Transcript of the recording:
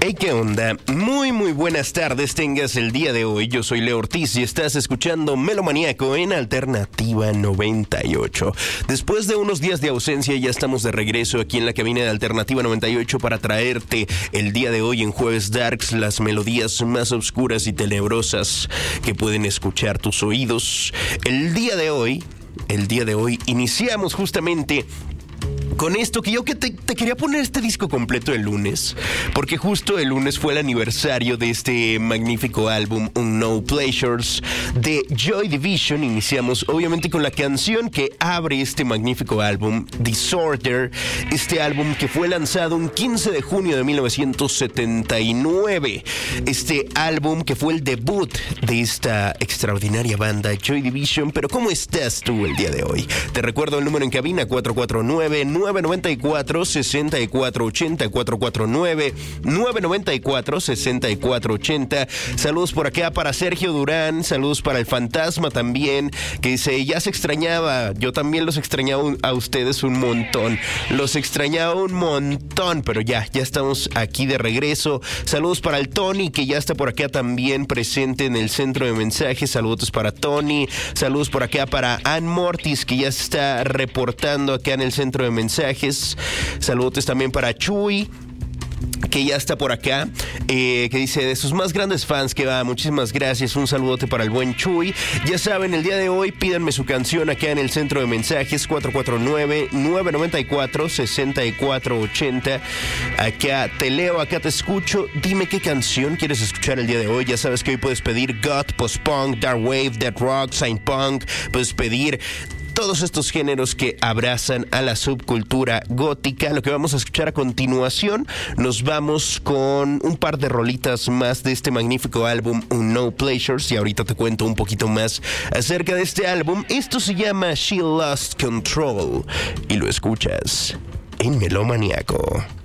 Hey, ¿qué onda? Muy buenas tardes tengas el día de hoy. Yo soy Leo Ortiz y estás escuchando Melomaniaco en Alternativa 98. Después de unos días de ausencia ya estamos de regreso aquí en la cabina de Alternativa 98 para traerte el día de hoy en Jueves Darks las melodías más oscuras y tenebrosas que pueden escuchar tus oídos. El día de hoy iniciamos justamente con esto que yo te quería poner este disco completo el lunes, porque justo el lunes fue el aniversario de este magnífico álbum Unknown Pleasures de Joy Division. Iniciamos obviamente con la canción que abre este magnífico álbum, Disorder, este álbum que fue lanzado un 15 de junio de 1979, este álbum que fue el debut de esta extraordinaria banda Joy Division. Pero ¿cómo estás tú el día de hoy? Te recuerdo el número en cabina, 449-994-6480, 449-994-6480. Saludos por acá para Sergio Durán, saludos para el Fantasma también, que dice, ya se extrañaba, yo también los extrañaba a ustedes un montón, pero ya estamos aquí de regreso. Saludos para el Tony, que ya está por acá también presente en el centro de mensajes, saludos para Tony, saludos por acá para Ann Mortis, que ya se está reportando acá en el centro de mensajes. Saludos también para Chuy, que ya está por acá, que dice de sus más grandes fans, que va, muchísimas gracias, un saludote para el buen Chuy. Ya saben, el día de hoy pídanme su canción acá en el centro de mensajes, 449-994-6480. Acá te leo, acá te escucho, dime qué canción quieres escuchar el día de hoy. Ya sabes que hoy puedes pedir goth, post-punk, dark wave, death rock, synth punk, puedes pedir todos estos géneros que abrazan a la subcultura gótica. Lo que vamos a escuchar a continuación, nos vamos con un par de rolitas más de este magnífico álbum Unknown Pleasures, y ahorita te cuento un poquito más acerca de este álbum. Esto se llama She Lost Control y lo escuchas en Melomaniaco.